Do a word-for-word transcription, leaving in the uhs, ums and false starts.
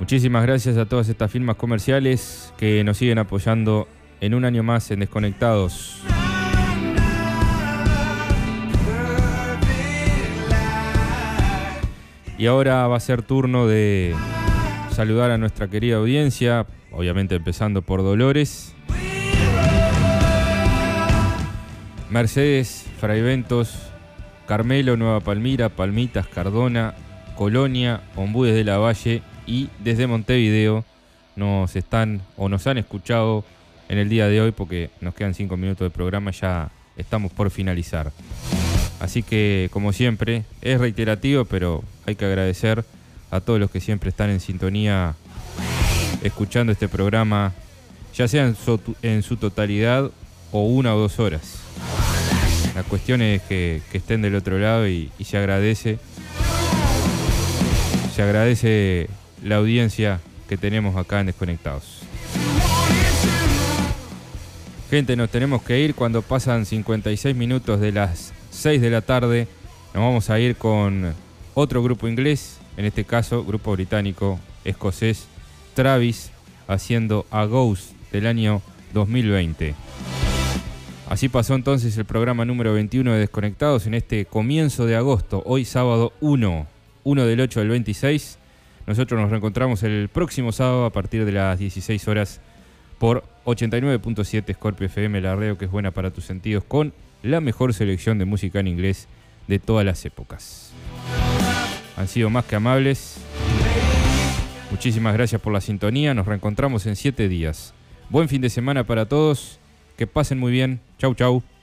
Muchísimas gracias a todas estas firmas comerciales que nos siguen apoyando en un año más en Desconectados. Y ahora va a ser turno de saludar a nuestra querida audiencia, obviamente empezando por Dolores, Mercedes, Fraiventos, Carmelo, Nueva Palmira, Palmitas, Cardona, Colonia, Ombúes de la Valle y desde Montevideo nos están o nos han escuchado en el día de hoy, porque nos quedan cinco minutos de programa, ya estamos por finalizar. Así que, como siempre, es reiterativo, pero hay que agradecer a todos los que siempre están en sintonía escuchando este programa, ya sea en su, en su totalidad o una o dos horas. La cuestión es que, que estén del otro lado y, y se agradece. Se agradece la audiencia que tenemos acá en Desconectados. Gente, nos tenemos que ir cuando pasan cincuenta y seis minutos de las seis de la tarde. Nos vamos a ir con otro grupo inglés, en este caso grupo británico, escocés, Travis, haciendo A Ghost del año dos mil veinte. Así pasó entonces el programa número veintiuno de Desconectados en este comienzo de agosto, hoy sábado uno, uno del ocho del veintiséis. Nosotros nos reencontramos el próximo sábado a partir de las dieciséis horas por ochenta y nueve punto siete Scorpio F M, la radio que es buena para tus sentidos, con la mejor selección de música en inglés de todas las épocas. Han sido más que amables. Muchísimas gracias por la sintonía. Nos reencontramos en siete días. Buen fin de semana para todos. Que pasen muy bien. Chau, chau.